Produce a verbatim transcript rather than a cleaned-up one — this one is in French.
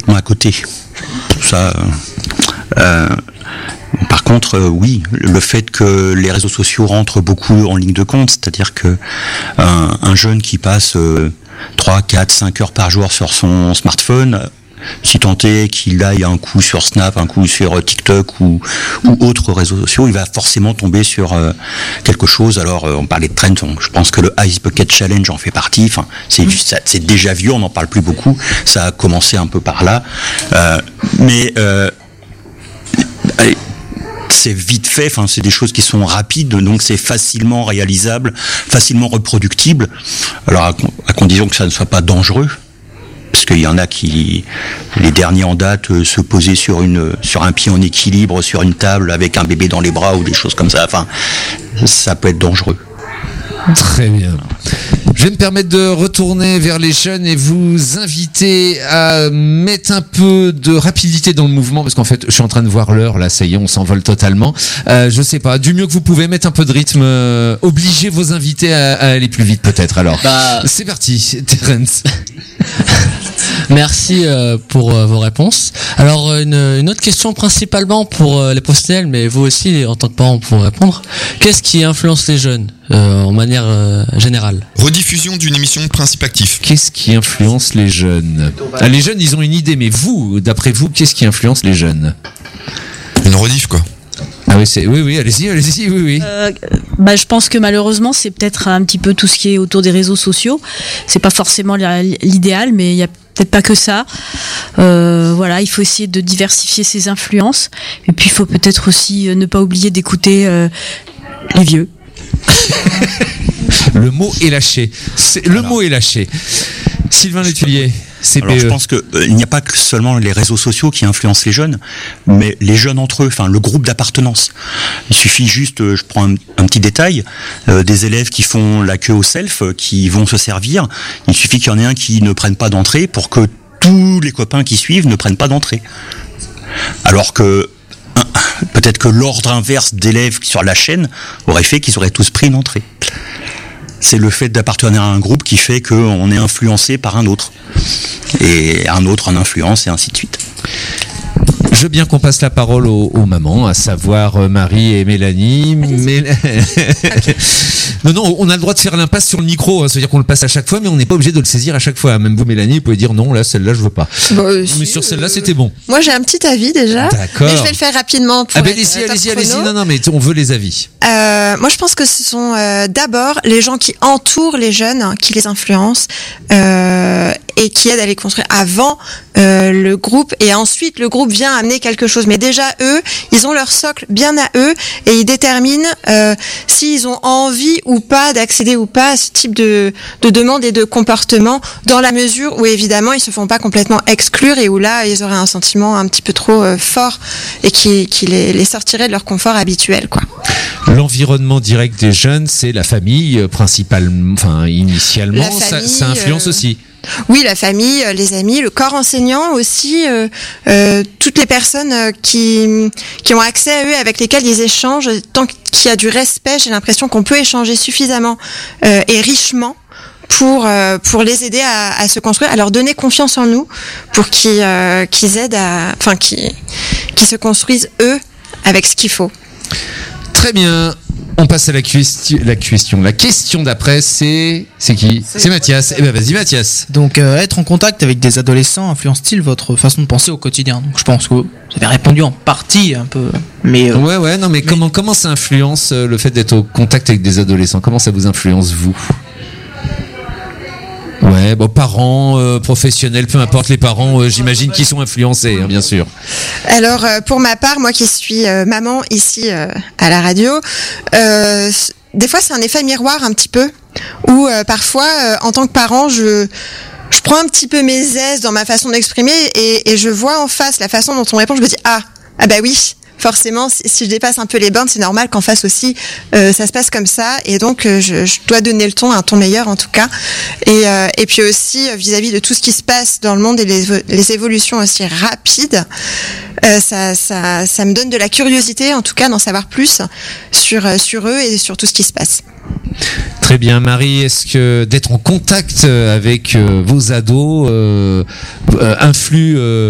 complètement à côté. Ça. Euh, par contre, euh, oui, le fait que les réseaux sociaux rentrent beaucoup en ligne de compte, c'est-à-dire que un, un jeune qui passe euh, trois, quatre, cinq heures par jour sur son smartphone, si tant est qu'il aille un coup sur Snap, un coup sur TikTok ou, ou autres réseaux sociaux, il va forcément tomber sur euh, quelque chose. Alors, euh, on parlait de trends, je pense que le Ice Bucket Challenge en fait partie. Enfin, c'est, ça, c'est déjà vieux, on n'en parle plus beaucoup. Ça a commencé un peu par là. Euh, mais... Euh, allez, c'est vite fait, enfin c'est des choses qui sont rapides, donc c'est facilement réalisable, facilement reproductible. Alors à, à condition que ça ne soit pas dangereux, parce qu'il y en a qui, les derniers en date, euh, se poser sur une, sur un pied en équilibre, sur une table avec un bébé dans les bras ou des choses comme ça. Enfin, ça peut être dangereux. Très bien. Je vais me permettre de retourner vers les jeunes et vous inviter à mettre un peu de rapidité dans le mouvement, parce qu'en fait, je suis en train de voir l'heure, là, ça y est, on s'envole totalement. Euh, je sais pas, du mieux que vous pouvez, mettre un peu de rythme, euh, obligez vos invités à, à aller plus vite, peut-être. Alors, bah... c'est parti, Terence. Merci euh, pour euh, vos réponses. Alors, une, une autre question principalement pour euh, les professionnels, mais vous aussi, en tant que parents, pour répondre. Qu'est-ce qui influence les jeunes euh, en manière euh, générale? Rediffusion d'une émission de Principe Actif. Qu'est-ce qui influence les jeunes? Ah, les jeunes, ils ont une idée, mais vous, d'après vous, qu'est-ce qui influence les jeunes? Une rediff, quoi. Ah oui, c'est, oui, oui, allez-y, allez-y, oui, oui. Euh, bah, je pense que malheureusement, c'est peut-être un petit peu tout ce qui est autour des réseaux sociaux. C'est pas forcément l'idéal, mais il y a peut-être pas que ça. Euh, voilà, il faut essayer de diversifier ses influences. Et puis, il faut peut-être aussi ne pas oublier d'écouter euh, les vieux. Le mot est lâché. C'est, le Alors, mot est lâché. Sylvain Letellier. C P E. Alors je pense que euh, il n'y a pas que seulement les réseaux sociaux qui influencent les jeunes, mais les jeunes entre eux, enfin le groupe d'appartenance. Il suffit juste, euh, je prends un, un petit détail, euh, des élèves qui font la queue au self, euh, qui vont se servir. Il suffit qu'il y en ait un qui ne prenne pas d'entrée pour que tous les copains qui suivent ne prennent pas d'entrée. Alors que un, peut-être que l'ordre inverse d'élèves sur la chaîne aurait fait qu'ils auraient tous pris une entrée. C'est le fait d'appartenir à un groupe qui fait qu'on est influencé par un autre. Et un autre en influence, et ainsi de suite. Je veux bien qu'on passe la parole aux, aux mamans, à savoir Marie et Mélanie. Mais... non, non, on a le droit de faire l'impasse sur le micro, hein, c'est-à-dire qu'on le passe à chaque fois, mais on n'est pas obligé de le saisir à chaque fois. Même vous, Mélanie, vous pouvez dire non, là, celle-là, je veux pas. Bon, euh, mais si, sur celle-là, euh, c'était bon. Moi, j'ai un petit avis déjà. D'accord. Mais je vais le faire rapidement pour ah ben, être allez-y, top allez-y, chrono. allez-y. Non, non, mais on veut les avis. Euh, moi, je pense que ce sont euh, d'abord les gens qui entourent les jeunes, hein, qui les influencent euh, et qui aident à les construire avant euh, le groupe. Et ensuite, le groupe vient amener quelque chose. Mais déjà, eux, ils ont leur socle bien à eux et ils déterminent euh, s'ils ont envie ou pas d'accéder ou pas à ce type de, de demande et de comportement, dans la mesure où évidemment ils se font pas complètement exclure et où là ils auraient un sentiment un petit peu trop euh, fort et qui, qui les, les sortirait de leur confort habituel, quoi. L'environnement direct des jeunes, c'est la famille euh, principalement, enfin initialement, famille, ça, ça influence euh... aussi. Oui, la famille, les amis, le corps enseignant aussi, euh, euh, toutes les personnes qui qui ont accès à eux, avec lesquelles ils échangent. Tant qu'il y a du respect, j'ai l'impression qu'on peut échanger suffisamment euh, et richement pour euh, pour les aider à, à se construire, à leur donner confiance en nous, pour qu'ils euh, qu'ils aident à, enfin qu'ils qu'ils se construisent eux avec ce qu'il faut. Très bien. On passe à la, question, la question. La question d'après, c'est c'est qui? C'est, c'est Mathias. Eh ben vas-y Mathias. Donc euh, être en contact avec des adolescents influence-t-il votre façon de penser au quotidien? Donc je pense que vous avez répondu en partie un peu, mais euh, ouais ouais non mais, mais comment comment ça influence euh, le fait d'être au contact avec des adolescents? Comment ça vous influence vous? Ouais, bon, parents, euh, professionnels, peu importe les parents, euh, j'imagine qu'ils sont influencés, hein, bien sûr. Alors, euh, pour ma part, moi qui suis euh, maman ici euh, à la radio, euh, des fois c'est un effet miroir un petit peu, où euh, parfois, euh, en tant que parent, je... je prends un petit peu mes aises dans ma façon d'exprimer et, et je vois en face la façon dont on répond, je me dis « Ah, ah bah oui !» Forcément, si je dépasse un peu les bornes, c'est normal qu'en face aussi, euh, ça se passe comme ça. Et donc, euh, je, je dois donner le ton, un ton meilleur en tout cas. Et, euh, et puis aussi, vis-à-vis de tout ce qui se passe dans le monde et les, les évolutions aussi rapides, euh, ça, ça, ça me donne de la curiosité, en tout cas, d'en savoir plus sur, sur eux et sur tout ce qui se passe. Très bien, Marie. Est-ce que d'être en contact avec euh, vos ados euh, euh, influe euh,